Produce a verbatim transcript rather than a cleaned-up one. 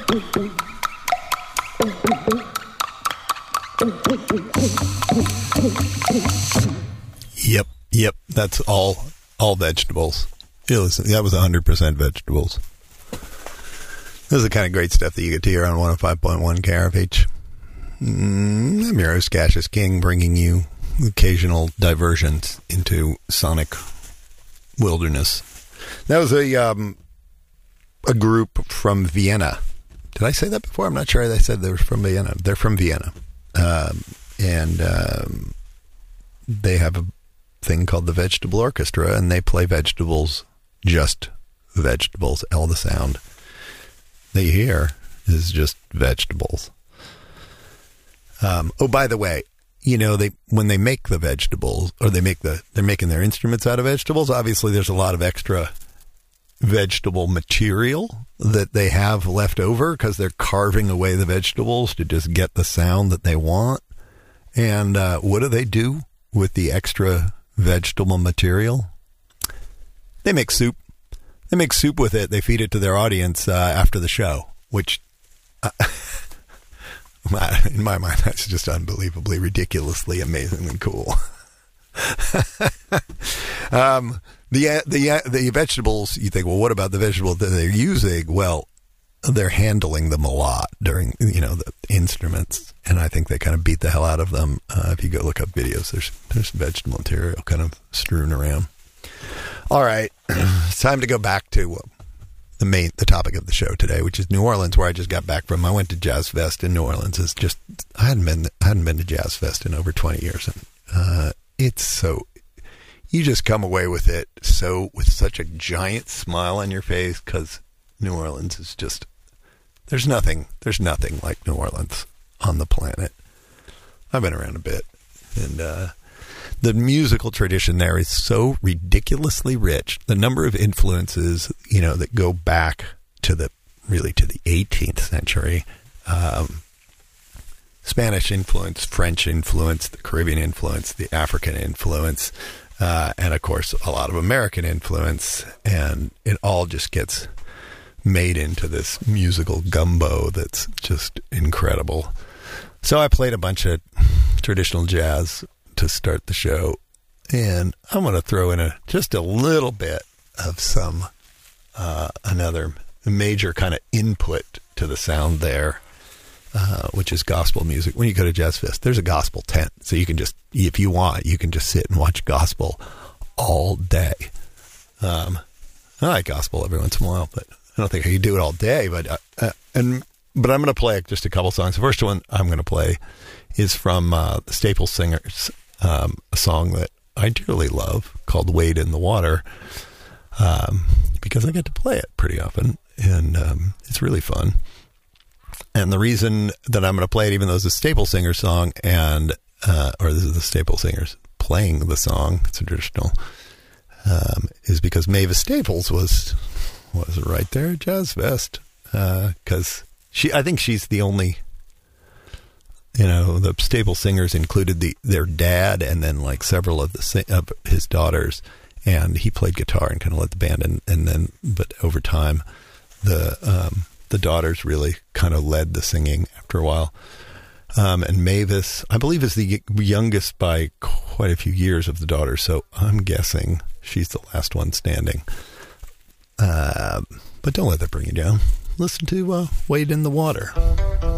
Yep, yep. That's all, all vegetables. It was, that was one hundred percent vegetables. This is the kind of great stuff that you get to hear on one oh five point one K R F H. Mm, I'm your host, Cassius King, bringing you occasional diversions into sonic wilderness. That was a um, a group from Vienna. Did I say that before? I'm not sure I said they were from Vienna. They're from Vienna. Um, and um, they have a thing called the Vegetable Orchestra, and they play vegetables, just vegetables. All the sound that you hear is just vegetables. Um, oh, by the way, you know, they when they make the vegetables, or they make the, they're making their instruments out of vegetables, obviously there's a lot of extra vegetable material that they have left over because they're carving away the vegetables to just get the sound that they want. And uh, what do they do with the extra vegetable material? They make soup. They make soup with it. They feed it to their audience uh, after the show, which, uh, in my mind, that's just unbelievably, ridiculously, amazingly cool. um, the the the vegetables, you think, well, what about the vegetables that they're using? Well, they're handling them a lot during, you know, the instruments, and I think they kind of beat the hell out of them. Uh, if you go look up videos, there's there's vegetable material kind of strewn around. All right, it's time to go back to uh, the main, the topic of the show today, which is New Orleans, where I just got back from. I went to Jazz Fest in New Orleans. It's just I hadn't been I hadn't been to Jazz Fest in over twenty years, and uh, it's so you just come away with it so with such a giant smile on your face because New Orleans is just there's nothing there's nothing like New Orleans on the planet. I've been around a bit, and uh, the musical tradition there is so ridiculously rich. The number of influences, you know, that go back to the really to the eighteenth century. Um, Spanish influence, French influence, the Caribbean influence, the African influence, uh, and of course a lot of American influence, and it all just gets made into this musical gumbo that's just incredible. So I played a bunch of traditional jazz to start the show, and I'm going to throw in a just a little bit of some uh, another major kind of input to the sound there, uh, which is gospel music. When you go to Jazz Fest, there's a gospel tent, so you can just, if you want, you can just sit and watch gospel all day. Um, I like gospel every once in a while, but I don't think I can do it all day. But uh, uh, and but I'm going to play just a couple songs. The first one I'm going to play is from uh, the Staples Singers. Um, a song that I dearly love called Wade in the Water, um, because I get to play it pretty often, and um, it's really fun. And the reason that I'm going to play it, even though it's a Staples Singers song, and uh, or this is the Staples Singers playing the song, it's a traditional, um, is because Mavis Staples was was right there at Jazz Fest, because uh, she, I think she's the only. You know, the Staples Singers included the their dad and then like several of the of his daughters, and he played guitar and kind of led the band, and, and then but over time, the um, the daughters really kind of led the singing after a while. Um, and Mavis, I believe, is the youngest by quite a few years of the daughters, so I'm guessing she's the last one standing. Uh, but don't let that bring you down. Listen to uh, Wade in the Water.